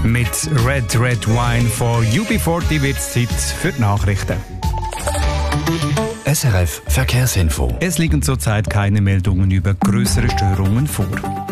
Mit Red Red Wine von UB40 wird es Zeit für die Nachrichten. SRF Verkehrsinfo. Es liegen zurzeit keine Meldungen über größere Störungen vor.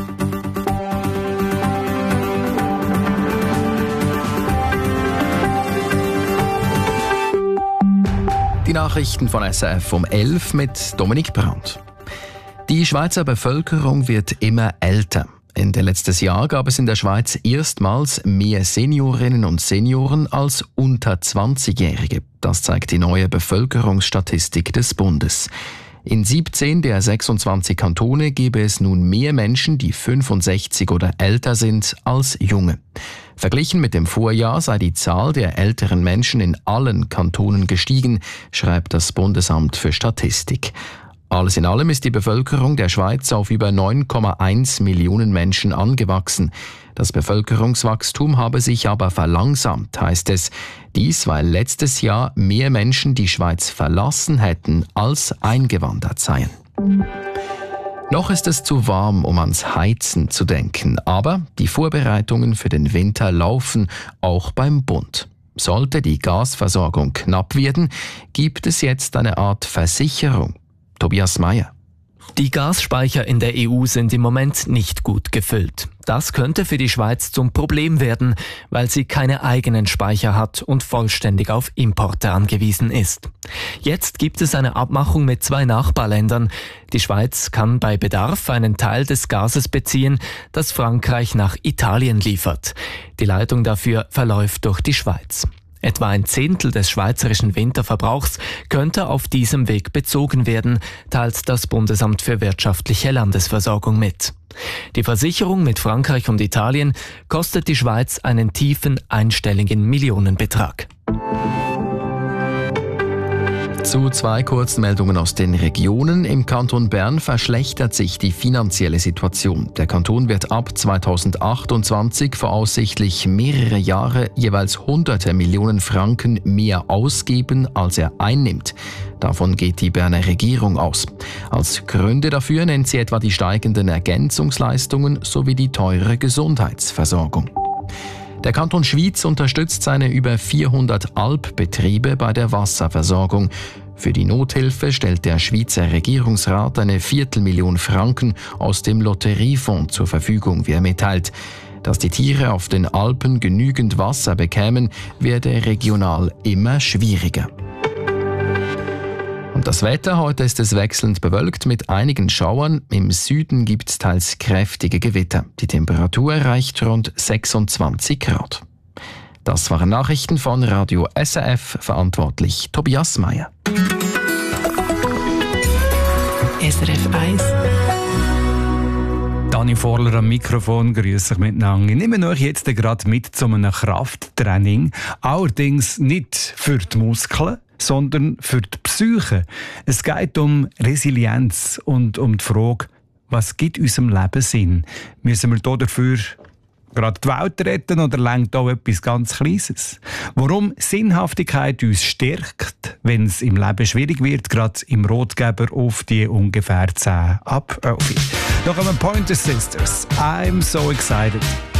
Die Nachrichten von SRF um 11 mit Dominik Brandt. Die Schweizer Bevölkerung wird immer älter. Ende letztes Jahr gab es in der Schweiz erstmals mehr Seniorinnen und Senioren als unter 20-Jährige. Das zeigt die neue Bevölkerungsstatistik des Bundes. In 17 der 26 Kantone gebe es nun mehr Menschen, die 65 oder älter sind, als Junge. Verglichen mit dem Vorjahr sei die Zahl der älteren Menschen in allen Kantonen gestiegen, schreibt das Bundesamt für Statistik. Alles in allem ist die Bevölkerung der Schweiz auf über 9,1 Millionen Menschen angewachsen. Das Bevölkerungswachstum habe sich aber verlangsamt, heißt es. Dies, weil letztes Jahr mehr Menschen die Schweiz verlassen hätten, als eingewandert seien. Noch ist es zu warm, um ans Heizen zu denken, aber die Vorbereitungen für den Winter laufen, auch beim Bund. Sollte die Gasversorgung knapp werden, gibt es jetzt eine Art Versicherung. Tobias Meyer. Die Gasspeicher in der EU sind im Moment nicht gut gefüllt. Das könnte für die Schweiz zum Problem werden, weil sie keine eigenen Speicher hat und vollständig auf Importe angewiesen ist. Jetzt gibt es eine Abmachung mit 2 Nachbarländern. Die Schweiz kann bei Bedarf einen Teil des Gases beziehen, das Frankreich nach Italien liefert. Die Leitung dafür verläuft durch die Schweiz. Etwa 1/10 des schweizerischen Winterverbrauchs könnte auf diesem Weg bezogen werden, teilt das Bundesamt für wirtschaftliche Landesversorgung mit. Die Versicherung mit Frankreich und Italien kostet die Schweiz einen tiefen einstelligen Millionenbetrag. Zu 2 Kurzmeldungen aus den Regionen. Im Kanton Bern verschlechtert sich die finanzielle Situation. Der Kanton wird ab 2028 voraussichtlich mehrere Jahre jeweils hunderte Millionen Franken mehr ausgeben, als er einnimmt. Davon geht die Berner Regierung aus. Als Gründe dafür nennt sie etwa die steigenden Ergänzungsleistungen sowie die teure Gesundheitsversorgung. Der Kanton Schwyz unterstützt seine über 400 Alpbetriebe bei der Wasserversorgung. Für die Nothilfe stellt der Schweizer Regierungsrat eine 250.000 Franken aus dem Lotteriefonds zur Verfügung, wie er mitteilt. Dass die Tiere auf den Alpen genügend Wasser bekämen, werde regional immer schwieriger. Und das Wetter: Heute ist es wechselnd bewölkt mit einigen Schauern. Im Süden gibt es teils kräftige Gewitter. Die Temperatur erreicht rund 26 Grad. Das waren Nachrichten von Radio SRF, verantwortlich Tobias Meyer. SRF 1. Dani Vorler am Mikrofon, grüße euch miteinander. Ich nehme euch jetzt gerade mit zu einem Krafttraining. Allerdings nicht für die Muskeln, sondern für die Psyche. Es geht um Resilienz und um die Frage, was gibt unserem Leben Sinn? Müssen wir hier dafür gerade die Welt retten oder reicht auch etwas ganz Kleines? Warum Sinnhaftigkeit uns stärkt, wenn es im Leben schwierig wird, gerade im Rotgeber auf die ungefähr 10 ab 11. Noch einmal Pointer Sisters. I'm so excited.